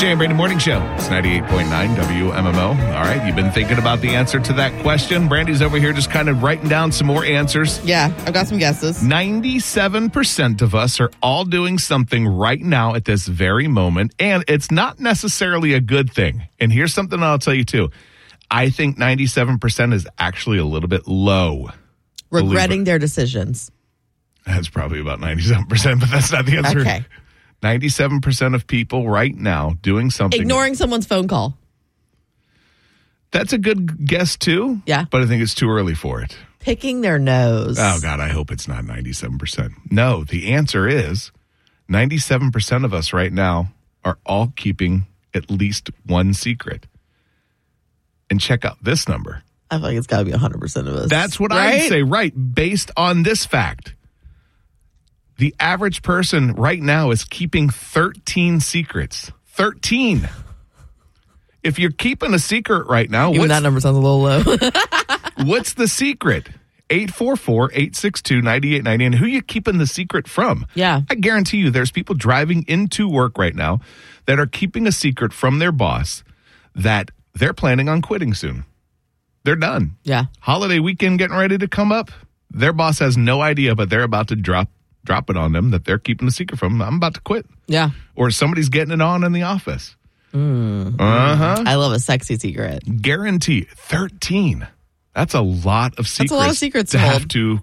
Jay and Brandy Morning Show. It's 98.9 WMMO. All right, you've been thinking about the answer to that question. Brandy's over here just kind of writing down some more answers. Yeah, I've got some guesses. 97% of us are all doing something right now at this very moment, and it's not necessarily a good thing. And here's something I'll tell you, too. I think 97% is actually a little bit low. Regretting their decisions. That's probably about 97%, but that's not the answer. Okay. 97% of people right now doing something. Ignoring someone's phone call. That's a good guess, too. Yeah. But I think it's too early for it. Picking their nose. Oh, God, I hope it's not 97%. No, the answer is 97% of us right now are all keeping at least one secret. And check out this number. I feel like it's got to be 100% of us. That's what I'd say, right, based on this fact. The average person right now is keeping 13 secrets. 13. If you're keeping a secret right now, even that number sounds a little low. What's the secret? 844-862-9890. And who you keeping the secret from? Yeah. I guarantee you there's people driving into work right now that are keeping a secret from their boss that they're planning on quitting soon. They're done. Yeah. Holiday weekend getting ready to come up. Their boss has no idea, but they're about to drop it on them that they're keeping the secret from. I'm about to quit. Yeah. Or somebody's getting it on in the office. I love a sexy secret. Guarantee 13. That's a lot of secrets. That's a lot of secrets to have to,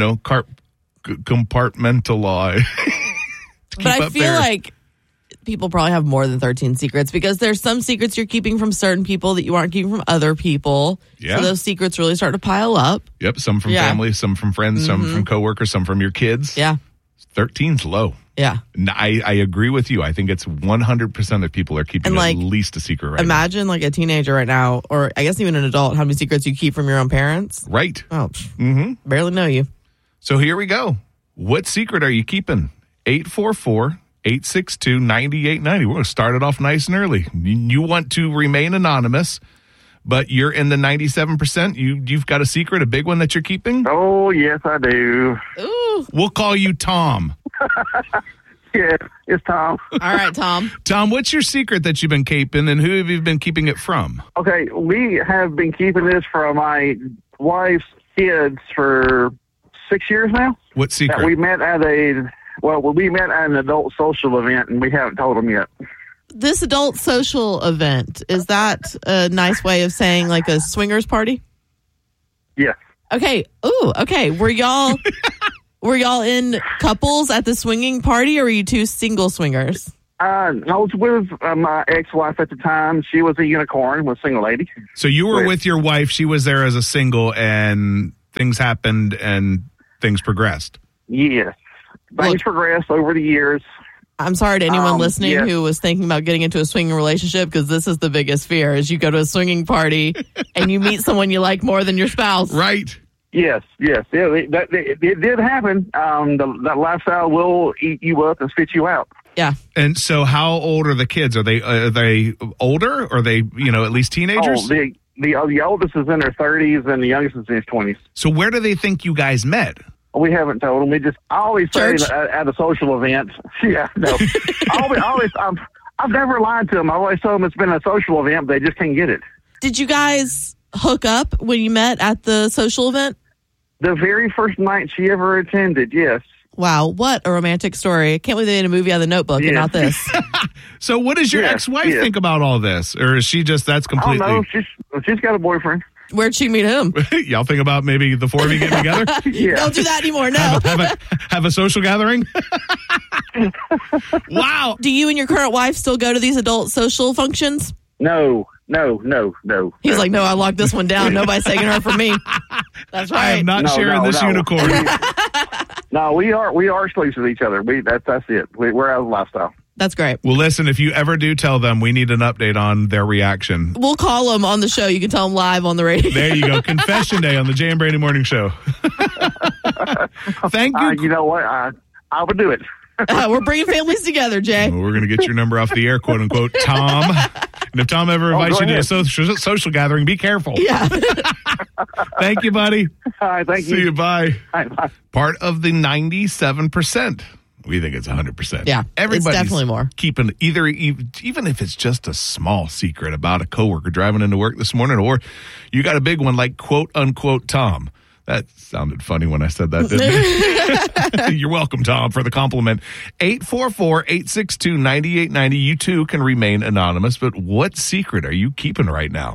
compartmentalize. But I feel like people probably have more than 13 secrets because there's some secrets you're keeping from certain people that you aren't keeping from other people. Yeah. So those secrets really start to pile up. Yep. Some from family, some from friends, some from coworkers, some from your kids. Yeah. 13's low. Yeah. I agree with you. I think it's 100% of people are keeping at least a secret right imagine like a teenager right now, or I guess even an adult, how many secrets you keep from your own parents. Right. Oh, barely know you. So here we go. What secret are you keeping? 844-862-9890. We're going to start it off nice and early. You want to remain anonymous, but you're in the 97%. You've got a secret, a big one that you're keeping? Oh, yes, I do. Ooh. We'll call you Tom. Yeah, it's Tom. All right, Tom. Tom, what's your secret that you've been keeping, and who have you been keeping it from? Okay, we have been keeping this from my wife's kids for 6 years now. What secret? That we met at an adult social event, and we haven't told them yet. This adult social event, is that a nice way of saying like a swingers party? Yes. Okay. Ooh, okay. Were y'all in couples at the swinging party, or were you two single swingers? I was with my ex-wife at the time. She was a unicorn, was a single lady. So you were with your wife. She was there as a single, and things happened, and things progressed. Yes. Things progressed over the years. I'm sorry to anyone listening who was thinking about getting into a swinging relationship, because this is the biggest fear, is you go to a swinging party and you meet someone you like more than your spouse. Right. Yes. Yeah, it did happen. That lifestyle will eat you up and spit you out. Yeah. And so how old are the kids? Are they older? Or are they, at least teenagers? Oh, the oldest is in their 30s and the youngest is in his 20s. So where do they think you guys met? We haven't told them. I always say at a social event. Yeah, no. I've never lied to them. I always told them it's been a social event, but they just can't get it. Did you guys hook up when you met at the social event? The very first night she ever attended, yes. Wow, what a romantic story. I can't believe they made a movie out of The Notebook and not this. So what does your ex-wife think about all this? Or is she just, that's completely... I don't know. She's got a boyfriend. Where'd she meet him? Y'all think about maybe the four of you getting together? Yeah. Don't do that anymore, no. Have a social gathering? Wow. Do you and your current wife still go to these adult social functions? No. He's like, no, I locked this one down. Nobody's taking her from me. That's right. I am not sharing this unicorn. No, we are exclusive to each other. That's it. We're out of the lifestyle. That's great. Well, listen, if you ever do tell them, we need an update on their reaction. We'll call them on the show. You can tell them live on the radio. There you go. Confession Day on the Jay and Brandy Morning Show. Thank you. You know what? I would do it. We're bringing families together, Jay. Well, we're going to get your number off the air, quote unquote, Tom. And if Tom ever invites you to a social gathering, be careful. Yeah. Thank you, buddy. All right, thank you. See you. Bye. All right, bye. Part of the 97%. We think it's 100%. Yeah, everybody's it's definitely more. Keeping even if it's just a small secret about a coworker driving into work this morning, or you got a big one like quote unquote Tom. That sounded funny when I said that, didn't it? You're welcome, Tom, for the compliment. 844-862-9890. You too can remain anonymous, but what secret are you keeping right now?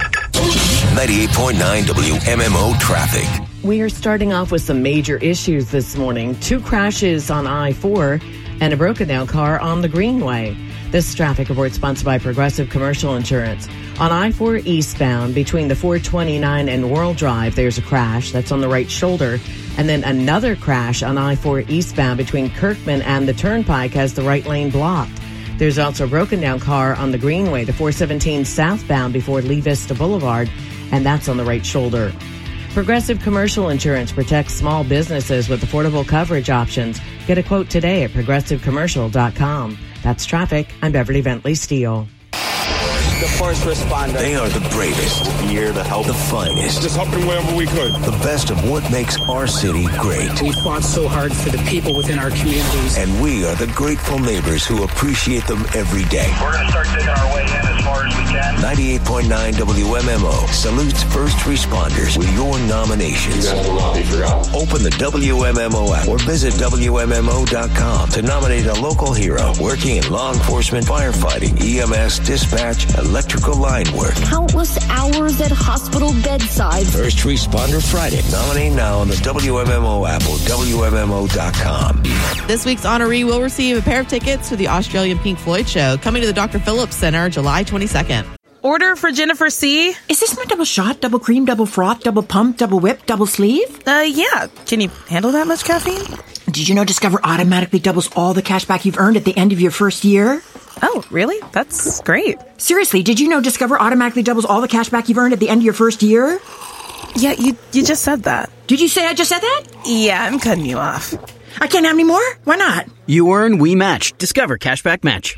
98.9 WMMO traffic. We are starting off with some major issues this morning. 2 crashes on I-4 and a broken down car on the Greenway. This traffic report sponsored by Progressive Commercial Insurance. On I-4 eastbound between the 429 and World Drive, there's a crash. That's on the right shoulder. And then another crash on I-4 eastbound between Kirkman and the Turnpike has the right lane blocked. There's also a broken down car on the Greenway, the 417 southbound before Lee Vista Boulevard, and that's on the right shoulder. Progressive Commercial Insurance protects small businesses with affordable coverage options. Get a quote today at progressivecommercial.com. That's traffic. I'm Beverly Bentley Steele. The first responder. They are the bravest. Here to help. The finest. Just helping wherever we could. The best of what makes our city great. We fought so hard for the people within our communities. And we are the grateful neighbors who appreciate them every day. We're going to start digging our way in as far as we can. 98.9 WMMO salutes first responders with your nominations. You guys will not be forgotten. Open the WMMO app or visit WMMO.com to nominate a local hero working in law enforcement, firefighting, EMS, dispatch, electrical line work. Countless hours at hospital bedsides. First Responder Friday. Nominate now on the WMMO app or WMMO.com. This week's honoree will receive a pair of tickets to the Australian Pink Floyd show coming to the Dr. Phillips Center July 22nd. Order for Jennifer C. Is this my double shot, double cream, double froth, double pump, double whip, double sleeve? Yeah. Can you handle that much caffeine? Did you know Discover automatically doubles all the cash back you've earned at the end of your first year? Oh, really? That's great. Seriously, did you know Discover automatically doubles all the cash back you've earned at the end of your first year? Yeah, you just said that. Did you say I just said that? Yeah, I'm cutting you off. I can't have any more? Why not? You earn, we match. Discover Cashback Match.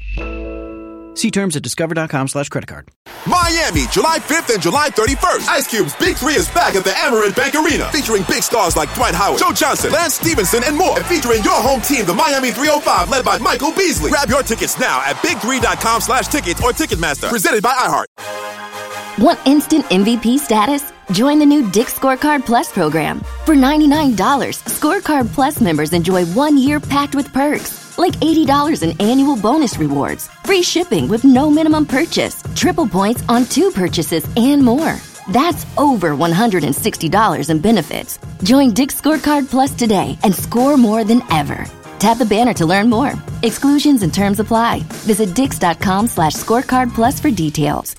See terms at discover.com/creditcard. Miami, July 5th and July 31st. Ice Cube's Big 3 is back at the Amerant Bank Arena, featuring big stars like Dwight Howard, Joe Johnson, Lance Stevenson, and more. And featuring your home team, the Miami 305, led by Michael Beasley. Grab your tickets now at big3.com/tickets or Ticketmaster. Presented by iHeart. Want instant MVP status? Join the new Dick's Scorecard Plus program. For $99, Scorecard Plus members enjoy 1 year packed with perks. Like $80 in annual bonus rewards, free shipping with no minimum purchase, triple points on 2 purchases, and more. That's over $160 in benefits. Join Dick's Scorecard Plus today and score more than ever. Tap the banner to learn more. Exclusions and terms apply. Visit Dix.com/scorecard plus for details.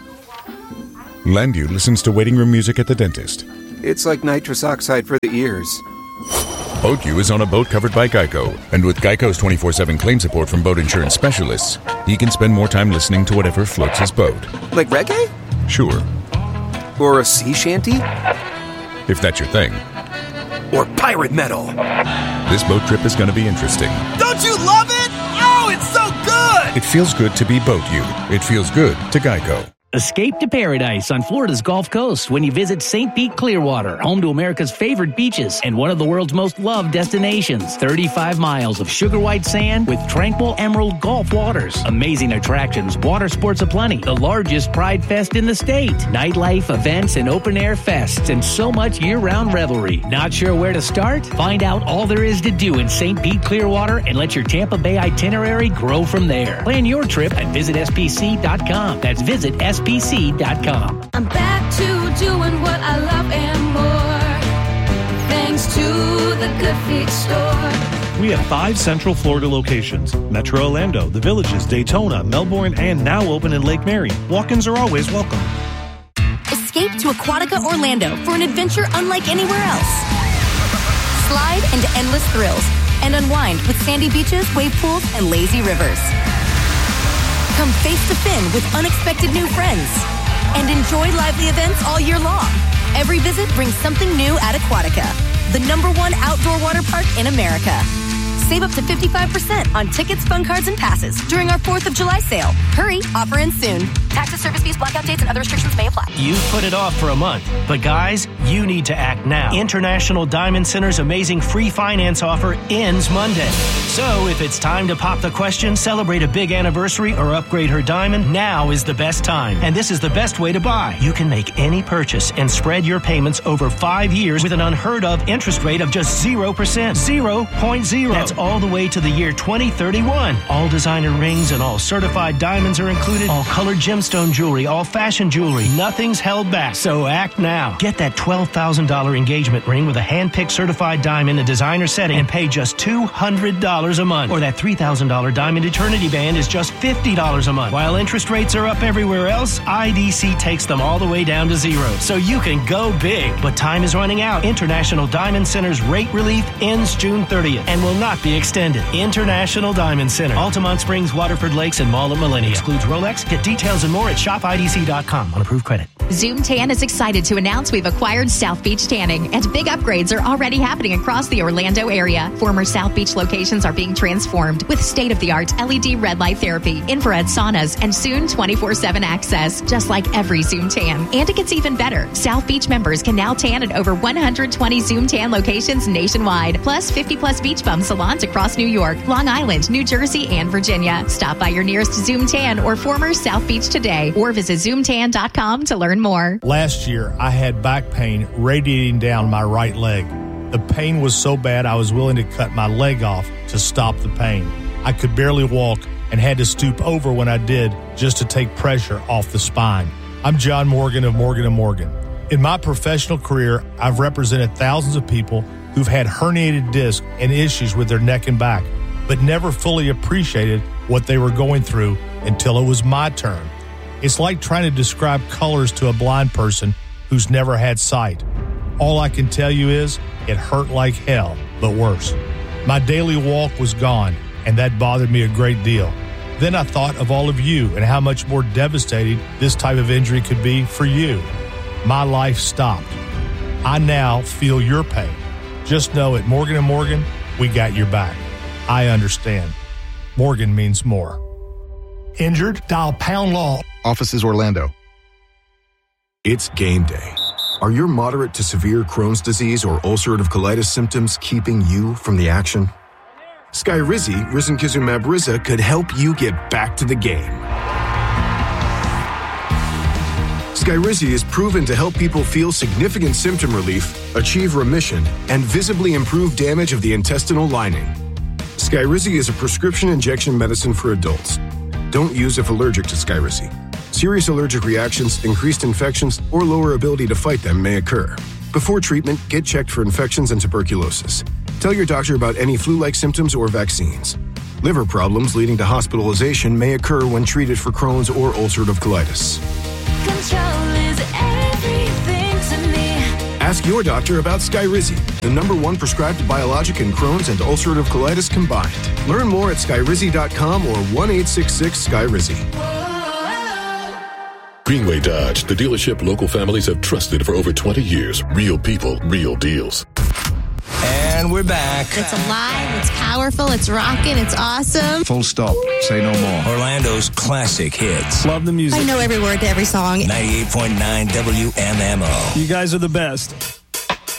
Landu listens to waiting room music at the dentist. It's like nitrous oxide for the ears. Boat U is on a boat covered by Geico. And with Geico's 24/7 claim support from boat insurance specialists, he can spend more time listening to whatever floats his boat. Like reggae? Sure. Or a sea shanty? If that's your thing. Or pirate metal. This boat trip is going to be interesting. Don't you love it? Oh, it's so good! It feels good to be Boat U. It feels good to Geico. Escape to paradise on Florida's Gulf Coast when you visit St. Pete Clearwater, home to America's favorite beaches and one of the world's most loved destinations. 35 miles of sugar white sand with tranquil emerald Gulf waters. Amazing attractions, water sports aplenty, the largest Pride Fest in the state, nightlife, events, and open-air fests, and so much year-round revelry. Not sure where to start? Find out all there is to do in St. Pete Clearwater and let your Tampa Bay itinerary grow from there. Plan your trip at visitspc.com. That's visit SPC.com. I'm back to doing what I love and more, thanks to the Good Feet store. We have 5 Central Florida locations: Metro Orlando, The Villages, Daytona, Melbourne, and now open in Lake Mary. Walk-ins are always welcome. Escape to Aquatica Orlando for an adventure unlike anywhere else. Slide into endless thrills and unwind with sandy beaches, wave pools, and lazy rivers. Come face to fin with unexpected new friends and enjoy lively events all year long. Every visit brings something new at Aquatica, the #1 outdoor water park in America. Save up to 55% on tickets, fun cards, and passes during our 4th of July sale. Hurry, offer ends soon. Taxes, service fees, blackout dates, and other restrictions may apply. You've put it off for a month. But guys, you need to act now. International Diamond Center's amazing free finance offer ends Monday. So if it's time to pop the question, celebrate a big anniversary, or upgrade her diamond, now is the best time. And this is the best way to buy. You can make any purchase and spread your payments over 5 years with an unheard of interest rate of just 0%. 0.0. That's all the way to the year 2031. All designer rings and all certified diamonds are included. All colored gemstone jewelry, all fashion jewelry. Nothing's held back. So act now. Get that $12,000 engagement ring with a hand-picked certified diamond in designer setting and pay just $200 a month. Or that $3,000 diamond eternity band is just $50 a month. While interest rates are up everywhere else, IDC takes them all the way down to 0. So you can go big. But time is running out. International Diamond Center's rate relief ends June 30th and will not be extended. International Diamond Center. Altamont Springs, Waterford Lakes, and Mall at Millennia. Excludes Rolex. Get details and more at shopidc.com on approved credit. Zoom Tan is excited to announce we've acquired South Beach Tanning, and big upgrades are already happening across the Orlando area. Former South Beach locations are being transformed with state-of-the-art LED red light therapy, infrared saunas, and soon 24/7 access, just like every Zoom Tan. And it gets even better. South Beach members can now tan at over 120 Zoom Tan locations nationwide, plus 50-plus beach bum salons across New York, Long Island, New Jersey, and Virginia. Stop by your nearest Zoom Tan or former South Beach today, or visit ZoomTan.com to learn more. Last year, I had back pain radiating down my right leg. The pain was so bad I was willing to cut my leg off to stop the pain. I could barely walk and had to stoop over when I did just to take pressure off the spine. I'm John Morgan of Morgan & Morgan. In my professional career, I've represented thousands of people who've had herniated discs and issues with their neck and back, but never fully appreciated what they were going through until it was my turn. It's like trying to describe colors to a blind person who's never had sight. All I can tell you is it hurt like hell, but worse. My daily walk was gone, and that bothered me a great deal. Then I thought of all of you and how much more devastating this type of injury could be for you. My life stopped. I now feel your pain. Just know at Morgan & Morgan, we got your back. I understand. Morgan means more. Injured? Dial Pound Law. Offices Orlando. It's game day. Are your moderate to severe Crohn's disease or ulcerative colitis symptoms keeping you from the action? Skyrizi, risankizumab Riza, could help you get back to the game. Skyrizi is proven to help people feel significant symptom relief, achieve remission, and visibly improve damage of the intestinal lining. Skyrizi is a prescription injection medicine for adults. Don't use if allergic to Skyrizi. Serious allergic reactions, increased infections, or lower ability to fight them may occur. Before treatment, get checked for infections and tuberculosis. Tell your doctor about any flu-like symptoms or vaccines. Liver problems leading to hospitalization may occur when treated for Crohn's or ulcerative colitis. Control is everything to me. Ask your doctor about Skyrizi, the #1 prescribed biologic in Crohn's and ulcerative colitis combined. Learn more at skyrizi.com or 1-866-SKYRIZI. Greenway Dodge, the dealership local families have trusted for over 20 years. Real people, real deals. And we're back. It's alive, it's powerful, it's rocking, it's awesome. Full stop. Say no more. Orlando's classic hits. Love the music. I know every word to every song. 98.9 WMMO. You guys are the best.